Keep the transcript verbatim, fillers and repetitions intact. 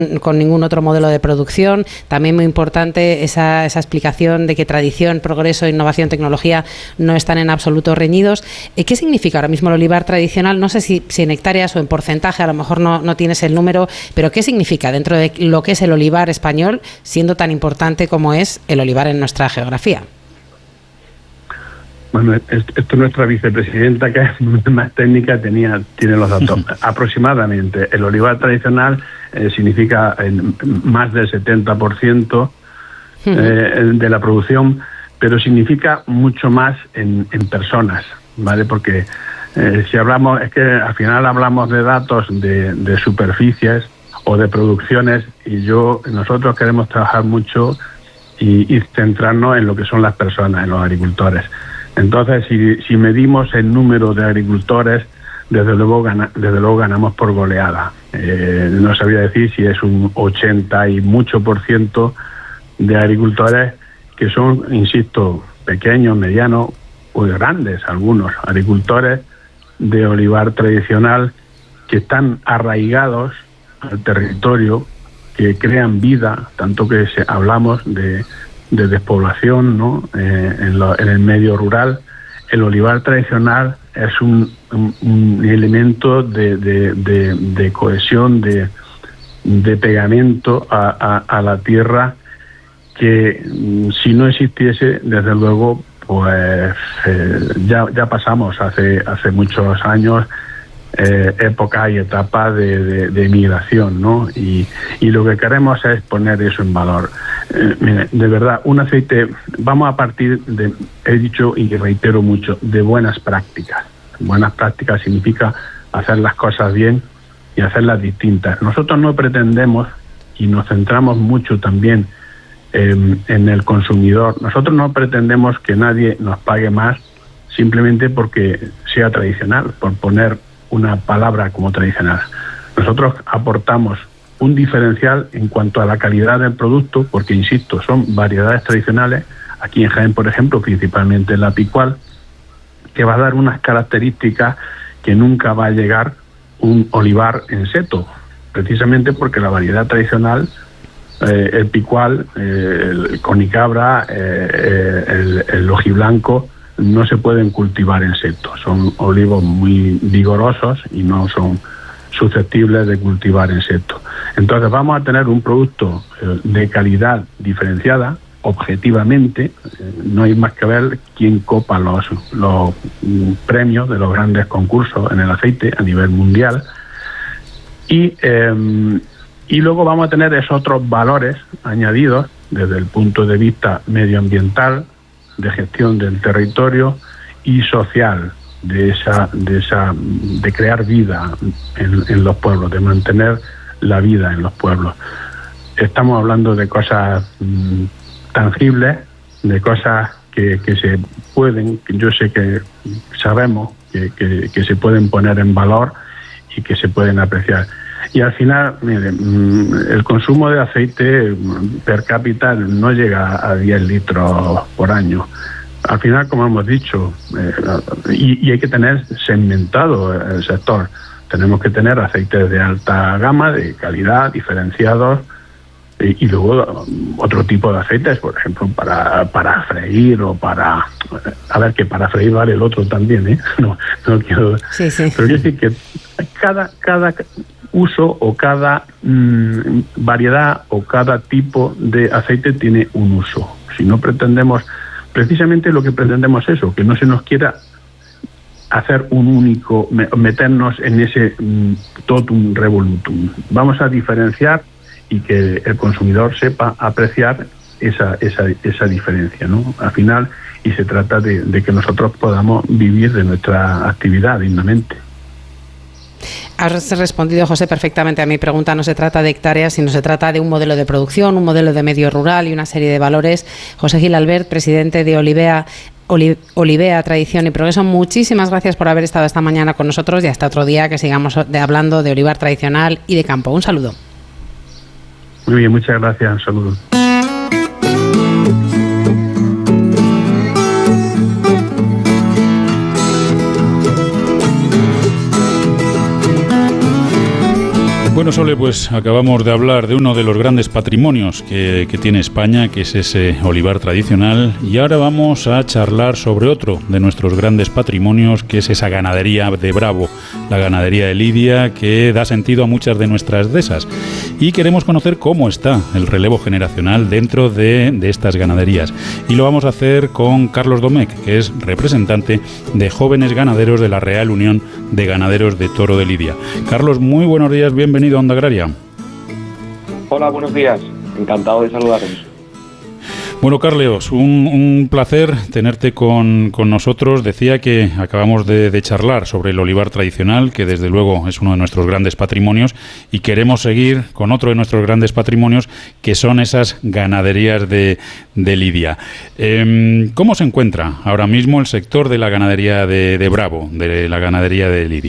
con ningún otro modelo de producción. También muy importante esa, esa explicación de que tradición, progreso, innovación, tecnología no están en absoluto reñidos. ¿Qué significa ahora mismo el olivar tradicional? No sé si, si en hectáreas o en porcentaje, a lo mejor no, no tienes el número, pero ¿qué significa dentro de lo que es el olivar español, siendo tan importante como es el olivar en nuestra geografía? Bueno, esto nuestra vicepresidenta, que es más técnica, tenía tiene los datos. Aproximadamente, el olivar tradicional eh, significa eh, más del setenta por ciento eh, de la producción, pero significa mucho más en, en personas, ¿vale? Porque eh, si hablamos, es que al final hablamos de datos de, de superficies o de producciones, y yo nosotros queremos trabajar mucho y, y centrarnos en lo que son las personas, en los agricultores. Entonces, si, si medimos el número de agricultores, desde luego, gana, desde luego ganamos por goleada. Eh, no sabría decir si es un ochenta y mucho por ciento de agricultores que son, insisto, pequeños, medianos o grandes, algunos agricultores de olivar tradicional que están arraigados al territorio, que crean vida, tanto que se, hablamos de... de despoblación, ¿no? Eh, en, lo, en el medio rural. El olivar tradicional es un, un, un elemento de, de, de, de cohesión, de, de pegamento a, a, a la tierra que, si no existiese, desde luego, pues eh, ya, ya pasamos hace, hace muchos años Eh, época y etapa de, de, de migración, ¿no? Y, y lo que queremos es poner eso en valor. Eh, mire, de verdad, un aceite, vamos a partir de, he dicho y reitero mucho, de buenas prácticas. Buenas prácticas significa hacer las cosas bien y hacerlas distintas. Nosotros no pretendemos, y nos centramos mucho también eh, en el consumidor, nosotros no pretendemos que nadie nos pague más simplemente porque sea tradicional, por poner una palabra como tradicional. Nosotros aportamos un diferencial en cuanto a la calidad del producto, porque, insisto, son variedades tradicionales. Aquí en Jaén, por ejemplo, principalmente la picual, que va a dar unas características que nunca va a llegar un olivar en seto, precisamente porque la variedad tradicional, eh, el picual, eh, el conicabra, eh, el, el ojiblanco, no se pueden cultivar en seto. Son olivos muy vigorosos y no son susceptibles de cultivar en seto. Entonces vamos a tener un producto de calidad diferenciada, objetivamente. No hay más que ver quién copa los, los premios de los grandes concursos en el aceite a nivel mundial. Y, eh, y luego vamos a tener esos otros valores añadidos desde el punto de vista medioambiental, de gestión del territorio y social, de esa, de esa, de crear vida en, en los pueblos, de mantener la vida en los pueblos. Estamos hablando de cosas mmm, tangibles, de cosas que, que se pueden, que yo sé que sabemos que, que, que se pueden poner en valor y que se pueden apreciar. Y al final, mire, el consumo de aceite per cápita no llega a diez litros por año. Al final, como hemos dicho, eh, y, y hay que tener segmentado el sector. Tenemos que tener aceites de alta gama, de calidad, diferenciados, y, y luego otro tipo de aceites, por ejemplo, para, para freír o para... A ver, que para freír vale el otro también, ¿eh? No, no quiero... Sí, sí. Pero quiero decir que cada... cada uso o cada mmm, variedad o cada tipo de aceite tiene un uso. Si no pretendemos, precisamente lo que pretendemos es eso, que no se nos quiera hacer un único, meternos en ese mmm, totum revolutum. Vamos a diferenciar y que el consumidor sepa apreciar esa, esa, esa diferencia, ¿no? Al final, y se trata de, de que nosotros podamos vivir de nuestra actividad dignamente. Has respondido, José, perfectamente a mi pregunta. No se trata de hectáreas, sino se trata de un modelo de producción, un modelo de medio rural y una serie de valores. José Gil Albert, presidente de Olivea, Oli, Olivea Tradición y Progreso, muchísimas gracias por haber estado esta mañana con nosotros y hasta otro día que sigamos de, hablando de olivar tradicional y de campo. Un saludo. Muy bien, muchas gracias. Un saludo. Bueno, Sole, pues acabamos de hablar de uno de los grandes patrimonios que, que tiene España, que es ese olivar tradicional, y ahora vamos a charlar sobre otro de nuestros grandes patrimonios, que es esa ganadería de Bravo, la ganadería de Lidia, que da sentido a muchas de nuestras dehesas. Y queremos conocer cómo está el relevo generacional dentro de, de estas ganaderías. Y lo vamos a hacer con Carlos Domecq, que es representante de jóvenes ganaderos de la Real Unión de Ganaderos de Toro de Lidia. Carlos, muy buenos días, bienvenido a Onda Agraria. Hola, buenos días. Encantado de saludaros. Bueno, Carlos, un, un placer tenerte con, con nosotros. Decía que acabamos de, de charlar sobre el olivar tradicional, que desde luego es uno de nuestros grandes patrimonios, y queremos seguir con otro de nuestros grandes patrimonios, que son esas ganaderías de, de Lidia. Eh, ¿Cómo se encuentra ahora mismo el sector de la ganadería de, de Bravo, de la ganadería de Lidia?